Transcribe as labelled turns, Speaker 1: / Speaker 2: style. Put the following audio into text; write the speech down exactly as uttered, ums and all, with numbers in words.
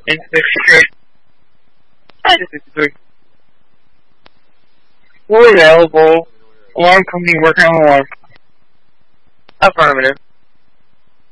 Speaker 1: And sixty-three. I just sixty-three. Fully available. Alarm company working on alarm. Affirmative.